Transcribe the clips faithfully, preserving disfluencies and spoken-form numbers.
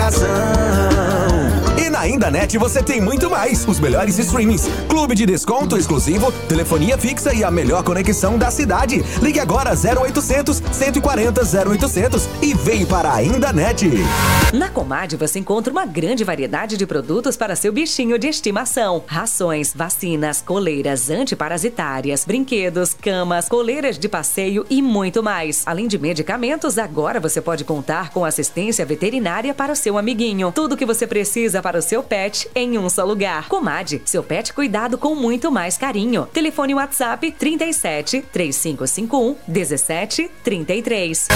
coração. E na Indanet você tem muito mais. Os melhores streamings, clube de desconto exclusivo, telefonia fixa e a melhor conexão da cidade. Ligue agora zero oitocentos, cento e quarenta, zero oitocentos e vem para a Indanet. Na Comad você encontra uma grande variedade de produtos para seu bichinho de estimação. Rações, vacinas, coleiras antiparasitárias, brinquedos, camas, coleiras de passeio e muito mais. Além de medicamentos, agora você pode contar com assistência veterinária para o seu amiguinho. Tudo o que você precisa para o seu pet em um só lugar. Comad, seu pet cuidado com muito mais carinho. Telefone WhatsApp trinta e sete, três cinco cinco um, dezessete trinta e três.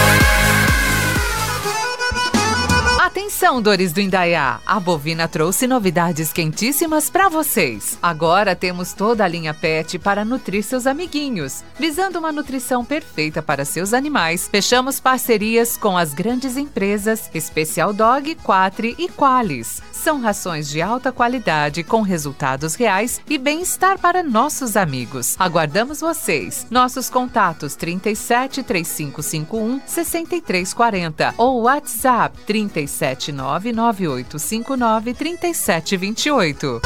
Atenção, dores do Indaiá! A Bovina trouxe novidades quentíssimas para vocês. Agora temos toda a linha Pet para nutrir seus amiguinhos. Visando uma nutrição perfeita para seus animais, fechamos parcerias com as grandes empresas Special Dog, Quatri e Qualis. São rações de alta qualidade com resultados reais e bem-estar para nossos amigos. Aguardamos vocês. Nossos contatos trinta e sete, três cinco cinco um, sessenta e três quarenta ou WhatsApp trinta e sete, nove nove oito cinco nove, trinta e sete vinte e oito.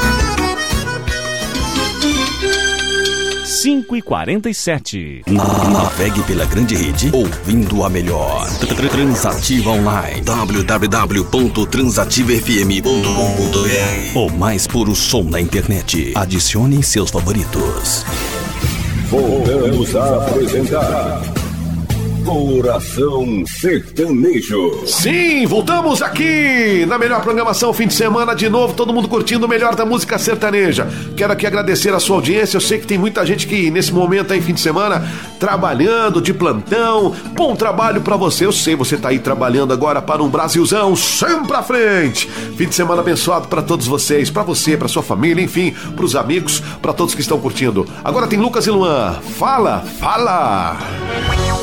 cinco e quarenta e sete. Navegue pela grande rede ouvindo a melhor. Transativa Online. w w w ponto transativa f m ponto com ponto b r. O mais puro som da internet. Adicione seus favoritos. Voltamos a apresentar Coração Sertanejo. Sim, voltamos aqui na melhor programação, fim de semana de novo, todo mundo curtindo o melhor da música sertaneja. Quero aqui agradecer a sua audiência. Eu sei que tem muita gente que nesse momento aí, fim de semana, trabalhando de plantão. Bom trabalho pra você. Eu sei, você tá aí trabalhando agora para um Brasilzão sempre pra frente. Fim de semana abençoado pra todos vocês, pra você, pra sua família, enfim, pros amigos, pra todos que estão curtindo. Agora tem Lucas e Luan. Fala, fala!